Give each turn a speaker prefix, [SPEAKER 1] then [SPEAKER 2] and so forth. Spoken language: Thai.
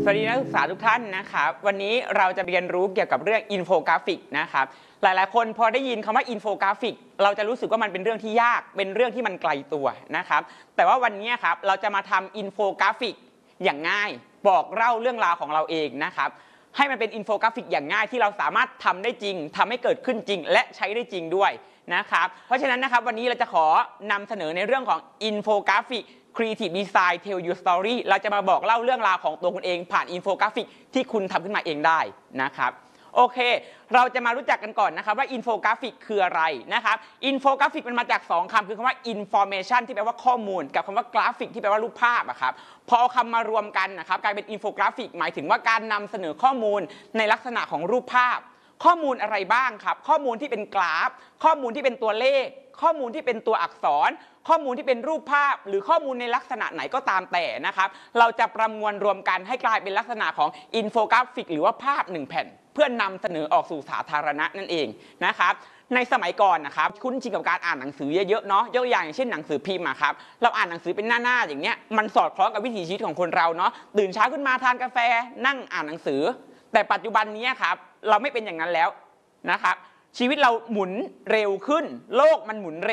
[SPEAKER 1] วัสดีนักศึกษาทุกท่านนะครับวันนี้เราจะเรียนรู้เกี่ยวกับเรื่องอินโฟกราฟิกนะครับหลายๆคนพอได้ยินคำว่าอินโฟกราฟิกเราจะรู้สึกว่ามันเป็นเรื่องที่ยากเป็นเรื่องที่มันไกลตัวนะครับแต่ว่าวันนี้ครับเราจะมาทำอินโฟกราฟิกอย่างง่ายบอกเล่าเรื่องราวของเราเองนะครับให้มันเป็นอินโฟกราฟิกอย่างง่ายที่เราสามารถทำได้จริงทำให้เกิดขึ้นจริงและใช้ได้จริงด้วยนะครับเพราะฉะนั้นนะครับวันนี้เราจะขอนำเสนอในเรื่องของอินโฟกราฟิกCreative Design Tell Your Story เราจะมาบอกเล่าเรื่องราวของตัวคุณเองผ่านอินโฟกราฟิกที่คุณทำขึ้นมาเองได้นะครับโอเคเราจะมารู้จักกันก่อนนะครับว่าอินโฟกราฟิกคืออะไรนะครับอินโฟกราฟิกมันมาจาก2คำคือคำว่า information ที่แปลว่าข้อมูลกับคำว่ากราฟิกที่แปลว่ารูปภาพครับพอเอาคำมารวมกันนะครับกลายเป็นอินโฟกราฟิกหมายถึงว่าการนำเสนอข้อมูลในลักษณะของรูปภาพข้อมูลอะไรบ้างครับข้อมูลที่เป็นกราฟข้อมูลที่เป็นตัวเลขข้อมูลที่เป็นตัวอักษรข้อมูลที่เป็นรูปภาพหรือข้อมูลในลักษณะไหนก็ตามแต่นะครับเราจะประมวลรวมกันให้กลายเป็นลักษณะของอินโฟกราฟิกหรือว่าภาพ1แผ่นเพื่อนำเสนอออกสู่สาธารณะนั่นเองนะครับในสมัยก่อนนะครับคุ้นชินกับการอ่านหนังสือเยอะๆเนาะยกตัวอย่างเช่นหนังสือพิมพ์ครับเราอ่านหนังสือเป็นหน้าๆอย่างเงี้ยมันสอดคล้องกับวิถีชีวิตของคนเราเนาะตื่นเช้าขึ้นมาทานกาแฟนั่งอ่านหนังสือแต่ปัจจุบันนี้ครับเราไม่เป็นอย่างนั้นแล้วนะครับชีวิตเราหมุนเร็วขึ้นโลกมันหมุนเร็ว